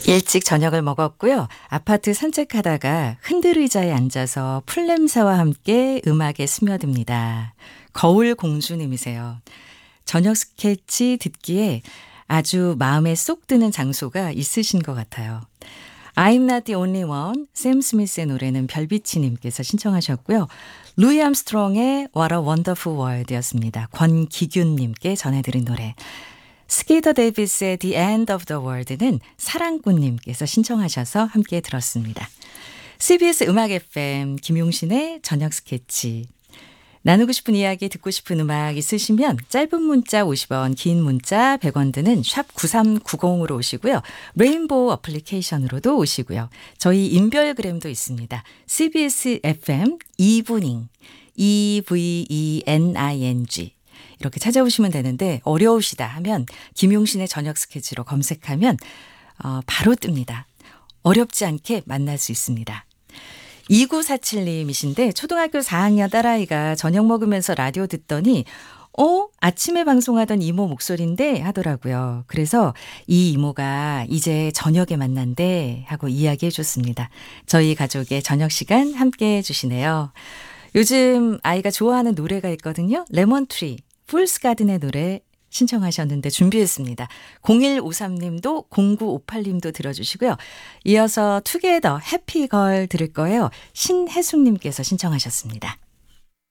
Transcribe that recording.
일찍 저녁을 먹었고요. 아파트 산책하다가 흔들의자에 앉아서 풀냄새와 함께 음악에 스며듭니다. 거울 공주님이세요. 저녁 스케치 듣기에 아주 마음에 쏙 드는 장소가 있으신 것 같아요. I'm not the only one, 샘 스미스의 노래는 별빛이님께서 신청하셨고요. 루이 암스트롱의 What a Wonderful World였습니다. 권기균님께 전해드린 노래. 스키더 데이비스의 The End of the World는 사랑꾼님께서 신청하셔서 함께 들었습니다. CBS 음악 FM 김용신의 저녁 스케치. 나누고 싶은 이야기 듣고 싶은 음악 있으시면 짧은 문자 50원, 긴 문자 100원 드는 샵 9390으로 오시고요. 레인보우 어플리케이션으로도 오시고요. 저희 인별그램도 있습니다. CBS FM 이브닝, EVENING 이렇게 찾아오시면 되는데 어려우시다 하면 김용신의 저녁 스케치로 검색하면 바로 뜹니다. 어렵지 않게 만날 수 있습니다. 2947님이신데 초등학교 4학년 딸아이가 저녁 먹으면서 라디오 듣더니 아침에 방송하던 이모 목소리인데 하더라고요. 그래서 이 이모가 이제 저녁에 만난대 하고 이야기해 줬습니다. 저희 가족의 저녁 시간 함께 해 주시네요. 요즘 아이가 좋아하는 노래가 있거든요. 레몬트리, 풀스 가든의 노래 신청하셨는데 준비했습니다. 0153님도 0958님도 들어주시고요. 이어서 투게더 해피걸 들을 거예요. 신혜숙님께서 신청하셨습니다.